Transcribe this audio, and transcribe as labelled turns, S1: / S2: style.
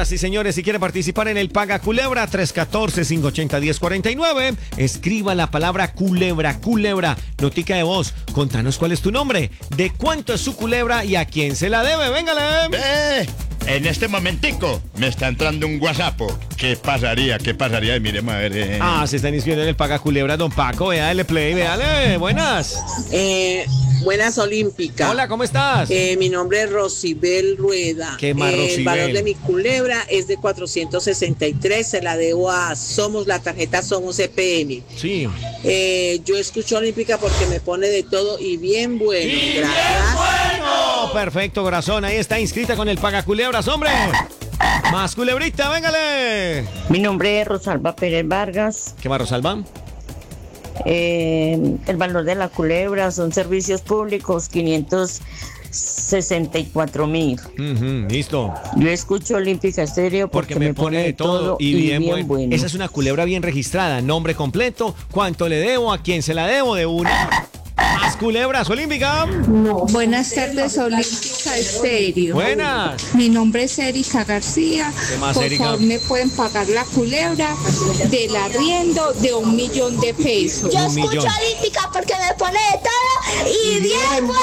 S1: Señoras y señores, si quiere participar en el Paga Culebra, 314-580-1049, escriba la palabra culebra, culebra, notica de voz, contanos cuál es tu nombre, de cuánto es su culebra y a quién se la debe, véngale.
S2: En este momentico me está entrando un WhatsApp. ¿Qué pasaría? Miremos a ver.
S1: Se están inscribiendo en el Paga Culebra, don Paco, véale play, véale, buenas.
S3: Buenas Olímpicas.
S1: Hola, ¿cómo estás?
S3: Mi nombre es Rosibel Rueda.
S1: ¿Qué más, Rosibel?
S3: El valor de mi culebra es de 463, se la debo a Somos, la tarjeta Somos EPM.
S1: Sí.
S3: Yo escucho Olímpica porque me pone de todo y bien bueno.
S1: ¡Y
S3: gracias.
S1: bien bueno! Perfecto, corazón, ahí está inscrita con el Paga Culebras, hombre. Más culebrita, véngale.
S4: Mi nombre es Rosalba Pérez Vargas.
S1: ¿Qué más, Rosalba?
S4: El valor de la culebra son servicios públicos, 564.000.
S1: Listo.
S4: Yo escucho Olímpica Estéreo porque me pone de todo y bien bueno.
S1: Esa es una culebra bien registrada, nombre completo, cuánto le debo, a quién se la debo, de una. Más culebras, Olímpica.
S5: Buenas tardes, Olímpica Estéreo.
S1: Buenas.
S5: Mi nombre es Erika García.
S1: ¿Qué más,
S5: Por
S1: Erika?
S5: favor, me pueden pagar la culebra del arriendo de 1 millón de pesos.
S6: Yo
S1: Un
S6: escucho
S1: millón.
S6: Olímpica porque me pone de todo y bien bueno.